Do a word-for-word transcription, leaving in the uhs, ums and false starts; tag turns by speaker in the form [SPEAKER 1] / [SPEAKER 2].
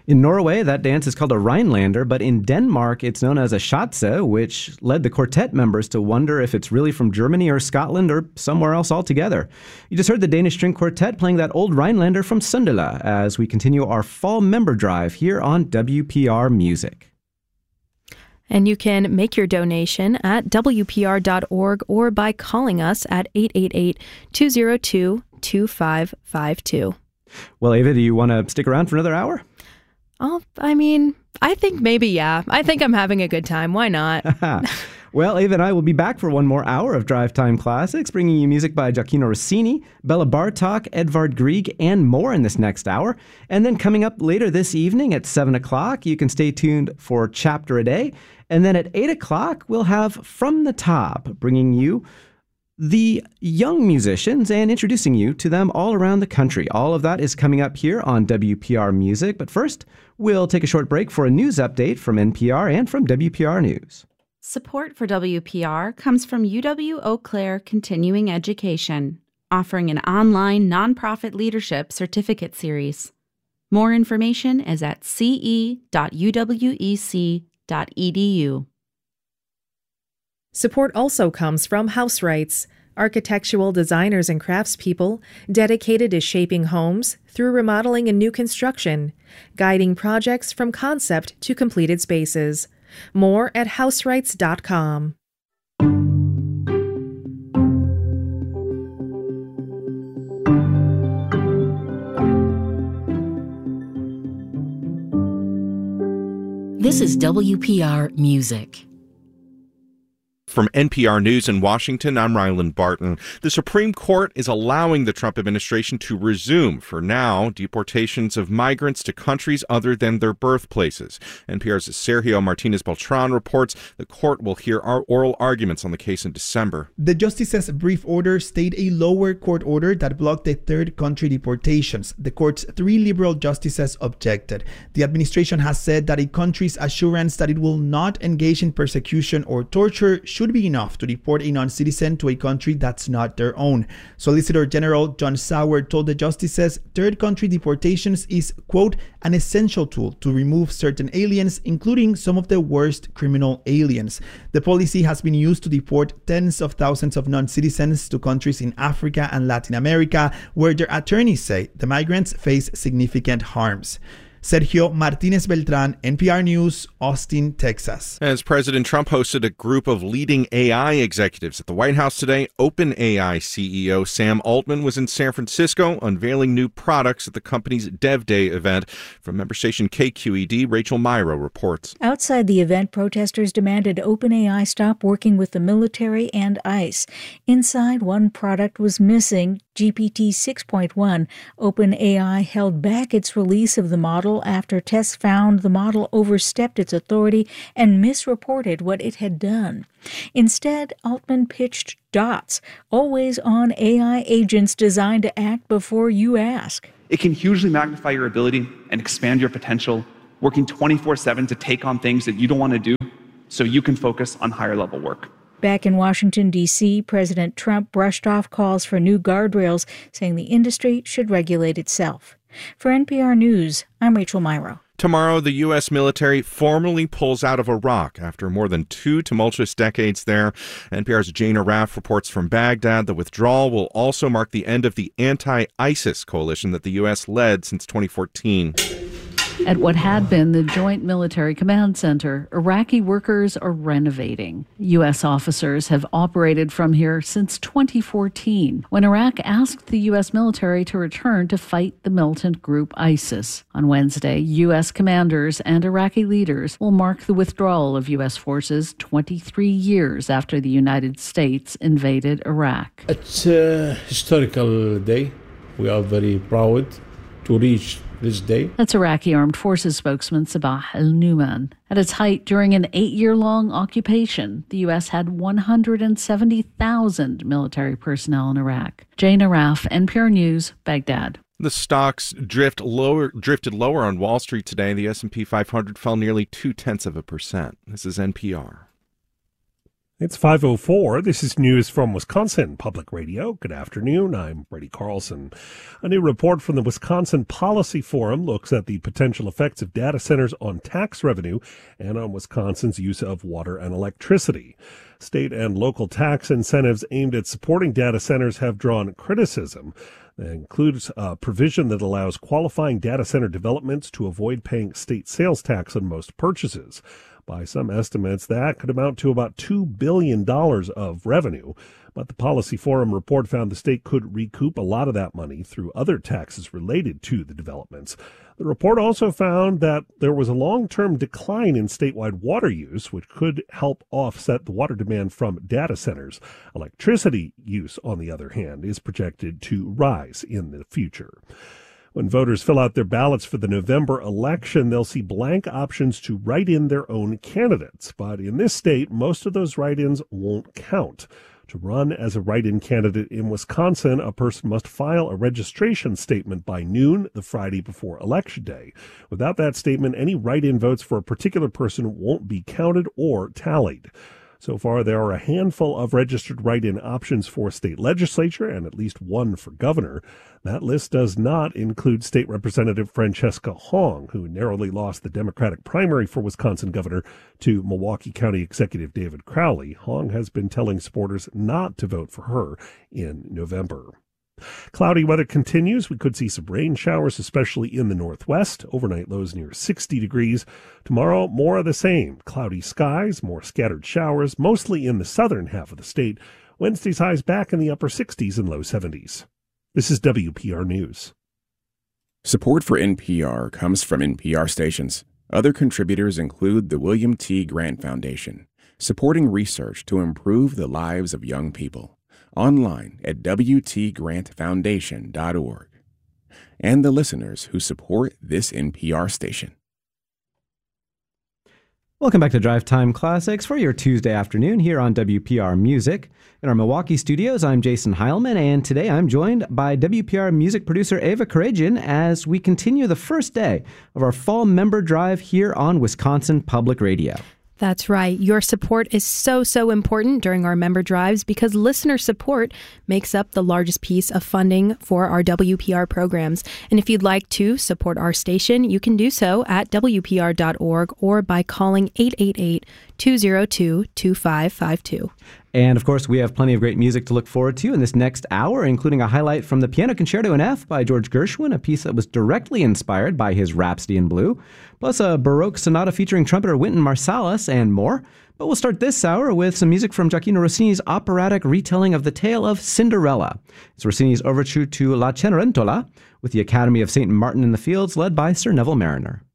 [SPEAKER 1] In Norway, that dance is called a Rhinelander, but in Denmark, it's known as a Schatze, which led the quartet members to wonder if it's really from Germany or Scotland or somewhere else altogether. You just heard the Danish String Quartet playing that old Rhinelander from Sundela as we continue our fall member drive here on W P R Music.
[SPEAKER 2] And you can make your donation at W P R dot org or by calling us at eight eight eight, two oh two, two five five two.
[SPEAKER 1] Well, Ava, do you want to stick around for another hour?
[SPEAKER 2] Oh, I mean, I think maybe, yeah. I think I'm having a good time. Why not?
[SPEAKER 1] Well, Ava and I will be back for one more hour of Drive Time Classics, bringing you music by Gioacchino Rossini, Bela Bartok, Edvard Grieg, and more in this next hour. And then coming up later this evening at seven o'clock, you can stay tuned for Chapter a Day. And then at eight o'clock, we'll have From the Top, bringing you the young musicians and introducing you to them all around the country. All of that is coming up here on W P R Music. But first, we'll take a short break for a news update from N P R and from W P R News.
[SPEAKER 3] Support for W P R comes from U W Eau Claire Continuing Education, offering an online nonprofit leadership certificate series. More information is at c e dot u w e c dot e d u.
[SPEAKER 4] Support also comes from House Rights, architectural designers and craftspeople dedicated to shaping homes through remodeling and new construction, guiding projects from concept to completed spaces. More at house rights dot com.
[SPEAKER 5] This is W P R Music.
[SPEAKER 6] From N P R News in Washington, I'm Ryland Barton. The Supreme Court is allowing the Trump administration to resume, for now, deportations of migrants to countries other than their birthplaces. N P R's Sergio Martinez-Beltran reports the court will hear our oral arguments on the case in December.
[SPEAKER 7] The justice's brief order stayed a lower court order that blocked the third country deportations. The court's three liberal justices objected. The administration has said that a country's assurance that it will not engage in persecution or torture should be enough to deport a non-citizen to a country that's not their own. Solicitor General John Sauer told the justices third country deportations is, quote, an essential tool to remove certain aliens, including some of the worst criminal aliens. The policy has been used to deport tens of thousands of non-citizens to countries in Africa and Latin America, where their attorneys say the migrants face significant harms. Sergio Martinez-Beltran, N P R News, Austin, Texas.
[SPEAKER 6] As President Trump hosted a group of leading A I executives at the White House today, OpenAI C E O Sam Altman was in San Francisco unveiling new products at the company's Dev Day event. From member station K Q E D, Rachel Myro reports.
[SPEAKER 8] Outside the event, protesters demanded OpenAI stop working with the military and ICE. Inside, one product was missing, G P T six point one. OpenAI held back its release of the model after tests found the model overstepped its authority and misreported what it had done. Instead, Altman pitched DOTS, always-on A I agents designed to act before you ask.
[SPEAKER 9] It can hugely magnify your ability and expand your potential, working twenty-four seven to take on things that you don't want to do so you can focus on higher-level work.
[SPEAKER 8] Back in Washington, D C, President Trump brushed off calls for new guardrails, saying the industry should regulate itself. For N P R News, I'm Rachel Myro.
[SPEAKER 6] Tomorrow, the U S military formally pulls out of Iraq after more than two tumultuous decades there. N P R's Jane Arraf reports from Baghdad. The withdrawal will also mark the end of the anti-ISIS coalition that the U S led since twenty fourteen.
[SPEAKER 10] At what had been the Joint Military Command Center, Iraqi workers are renovating. U S officers have operated from here since twenty fourteen, when Iraq asked the U S military to return to fight the militant group ISIS. On Wednesday, U S commanders and Iraqi leaders will mark the withdrawal of U S forces twenty-three years after the United States invaded Iraq.
[SPEAKER 11] It's a historical day. We are very proud to reach this day.
[SPEAKER 10] That's Iraqi Armed Forces spokesman Sabah al-Numan. At its height, during an eight-year-long occupation, the U S had one hundred seventy thousand military personnel in Iraq. Jane Arraf, N P R News, Baghdad.
[SPEAKER 6] The stocks drift lower, drifted lower on Wall Street today. The S and P five hundred fell nearly two-tenths of a percent. This is N P R.
[SPEAKER 12] It's five oh four. This is news from Wisconsin Public Radio. Good afternoon. I'm Brady Carlson. A new report from the Wisconsin Policy Forum looks at the potential effects of data centers on tax revenue and on Wisconsin's use of water and electricity. State and local tax incentives aimed at supporting data centers have drawn criticism. That includes a provision that allows qualifying data center developments to avoid paying state sales tax on most purchases. By some estimates, that could amount to about two billion dollars of revenue. But the Policy Forum report found the state could recoup a lot of that money through other taxes related to the developments. The report also found that there was a long-term decline in statewide water use, which could help offset the water demand from data centers. Electricity use, on the other hand, is projected to rise in the future. When voters fill out their ballots for the November election, they'll see blank options to write in their own candidates. But in this state, most of those write-ins won't count. To run as a write-in candidate in Wisconsin, a person must file a registration statement by noon the Friday before Election Day. Without that statement, any write-in votes for a particular person won't be counted or tallied. So far, there are a handful of registered write-in options for state legislature and at least one for governor. That list does not include State Representative Francesca Hong, who narrowly lost the Democratic primary for Wisconsin governor to Milwaukee County Executive David Crowley. Hong has been telling supporters not to vote for her in November. Cloudy weather continues. We could see some rain showers, especially in the northwest. Overnight lows near sixty degrees. Tomorrow, more of the same. Cloudy skies, more scattered showers, mostly in the southern half of the state. Wednesday's highs back in the upper sixties and low seventies. This is W P R News.
[SPEAKER 13] Support for N P R comes from N P R stations. Other contributors include the William T. Grant Foundation, supporting research to improve the lives of young people. Online at w t grant foundation dot org. And the listeners who support this N P R station.
[SPEAKER 1] Welcome back to Drive Time Classics for your Tuesday afternoon here on W P R Music. In our Milwaukee studios, I'm Jason Heilman, and today I'm joined by W P R music producer Ava Karajan as we continue the first day of our fall member drive here on Wisconsin Public Radio.
[SPEAKER 2] That's right. Your support is so, so important during our member drives because listener support makes up the largest piece of funding for our W P R programs. And if you'd like to support our station, you can do so at w p r dot org or by calling eight eight eight, two oh two, two five five two.
[SPEAKER 1] And of course, we have plenty of great music to look forward to in this next hour, including a highlight from the Piano Concerto in F by George Gershwin, a piece that was directly inspired by his Rhapsody in Blue, plus a Baroque sonata featuring trumpeter Wynton Marsalis and more. But we'll start this hour with some music from Gioacchino Rossini's operatic retelling of the tale of Cinderella. It's Rossini's overture to La Cenerentola, with the Academy of Saint Martin in the Fields led by Sir Neville Mariner.